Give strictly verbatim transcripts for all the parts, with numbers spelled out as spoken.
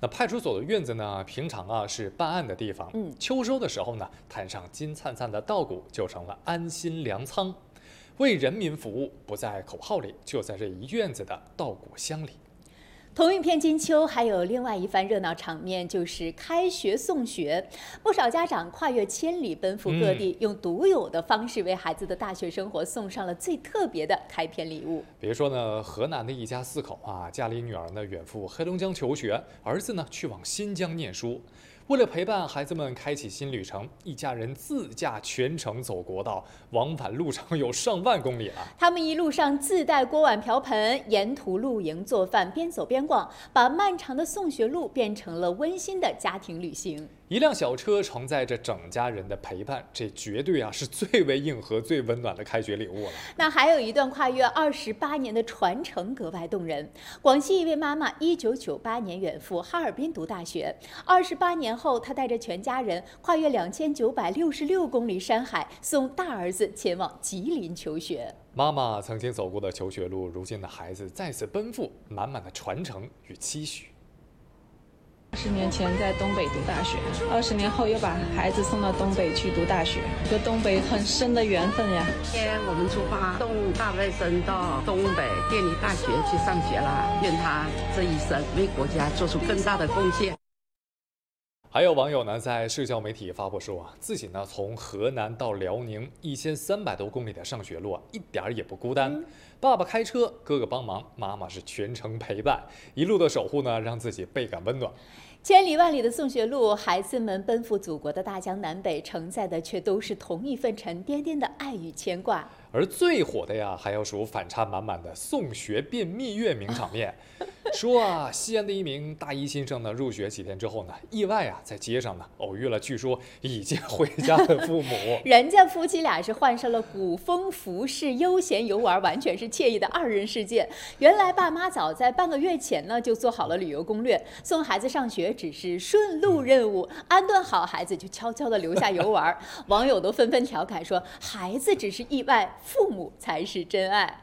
那派出所的院子呢，平常啊是办案的地方， 嗯， 秋收的时候呢，摊上金灿灿的稻谷，就成了安心粮仓，为人民服务，不在口号里，就在这一院子的稻谷箱里。 同一片金秋，还有另外一番热闹场面，就是开学送学。不少家长跨越千里奔赴各地，嗯、用独有的方式为孩子的大学生活送上了最特别的开篇礼物。 别说呢，河南的一家四口啊，家里女儿呢远赴黑龙江求学，儿子呢去往新疆念书。为了陪伴孩子们开启新旅程，一家人自驾全程走国道，往返路程有上万公里了。 他们一路上自带锅碗瓢盆，沿途露营做饭，边走边逛，把漫长的送学路变成了温馨的家庭旅行。 一辆小车承载着整家人的陪伴，这绝对啊是最为硬核、最温暖的开学礼物了。 那还有一段跨越二十八年的传承格外动人。广西一位妈妈，一九九八年远赴哈尔滨读大学，二十八年后，她带着全家人跨越两千九百六十六公里山海，送大儿子前往吉林求学。 妈妈曾经走过的求学路，如今的孩子再次奔赴，满满的传承与期许。 十年前在东北读大学，二十年后又把孩子送到东北去读大学，和东北很深的缘分呀。 今天我们出发，送大外甥到东北电力大学去上学了，愿他这一生为国家做出更大的贡献。 还有网友呢，在社交媒体发布说啊，自己呢从河南到辽宁一千三百多公里的上学路啊，一点也不孤单。嗯、爸爸开车，哥哥帮忙，妈妈是全程陪伴，一路的守护呢，让自己倍感温暖。 千里万里的送学路，孩子们奔赴祖国的大江南北，承载的却都是同一份沉甸甸的爱与牵挂。 而最火的呀，还要数反差满满的送学变蜜月名场面。说啊，西安的一名大一新生呢，入学几天之后呢，意外啊，在街上呢偶遇了据说已经回家的父母。 人家夫妻俩是换上了古风服饰，悠闲游玩，完全是惬意的二人世界。原来爸妈早在半个月前呢，就做好了旅游攻略，送孩子上学只是顺路任务，安顿好孩子就悄悄地留下游玩。网友都纷纷调侃说，孩子只是意外，父母才是真爱。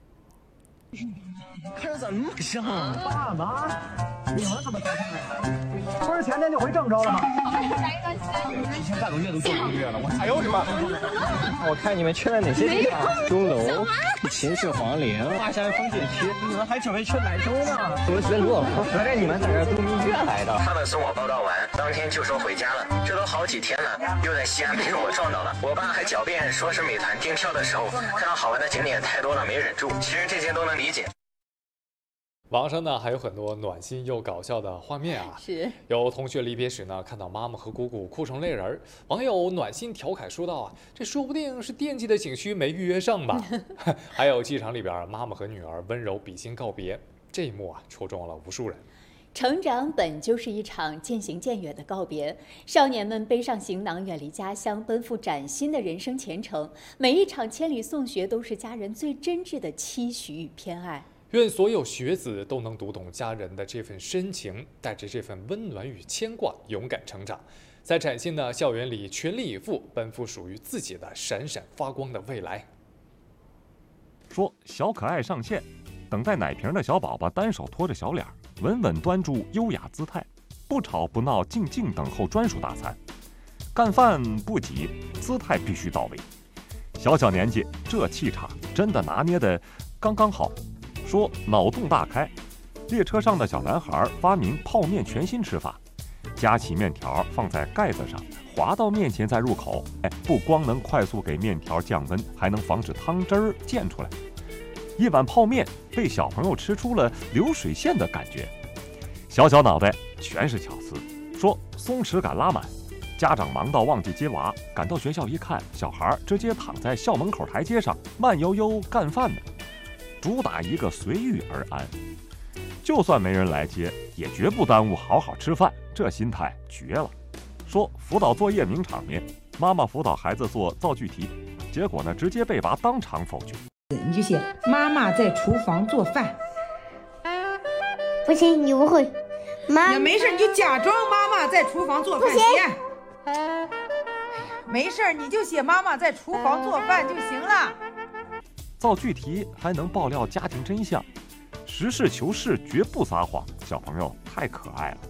看着怎么那么像啊？爸妈，你们怎么才看？不是前天就回郑州了吗？提前半个月都做攻略了，我哎呦我的妈！我看你们去了哪些地方？钟楼、秦始皇陵、华山风景区，你们还准备去兰州呢？多思路，合着你们在这度蜜月来的？ 他们送我报道完，当天就说回家了，这都好几天了，又在西安被我撞到了。我爸还狡辩说是美团订票的时候看到好玩的景点太多了没忍住，其实这些都能理解。 网上呢还有很多暖心又搞笑的画面啊， 是有同学离别时呢，看到妈妈和姑姑哭成泪人，网友暖心调侃说道啊，这说不定是惦记的景区没预约上吧。还有机场里边妈妈和女儿温柔比心告别，这一幕啊戳中了无数人。 成长本就是一场渐行渐远的告别，少年们背上行囊，远离家乡，奔赴崭新的人生前程。每一场千里送学，都是家人最真挚的期许与偏爱。 愿所有学子都能读懂家人的这份深情，带着这份温暖与牵挂，勇敢成长，在崭新的校园里全力以赴，奔赴属于自己的闪闪发光的未来。 说小可爱上线，等待奶瓶的小宝宝单手托着小脸，稳稳端住优雅姿态，不吵不闹，静静等候专属大餐。干饭不急，姿态必须到位。小小年纪，这气场真的拿捏得刚刚好。说脑洞大开，列车上的小男孩发明泡面全新吃法，夹起面条放在盖子上，滑到面前再入口。哎，不光能快速给面条降温，还能防止汤汁儿溅出来。一碗泡面被小朋友吃出了流水线的感觉。小小脑袋全是巧思，说松弛感拉满。家长忙到忘记接娃，赶到学校一看，小孩直接躺在校门口台阶上慢悠悠干饭呢。主打一个随遇而安，就算没人来接，也绝不耽误好好吃饭，这心态绝了。说辅导作业名场面，妈妈辅导孩子做造句题，结果呢，直接被娃当场否决。 你就写妈妈在厨房做饭。 不行，你不会。妈， 没事，你就假装妈妈在厨房做饭。不行。没事，你就写妈妈在厨房做饭就行了。 造句题还能爆料家庭真相，实事求是，绝不撒谎，小朋友太可爱了。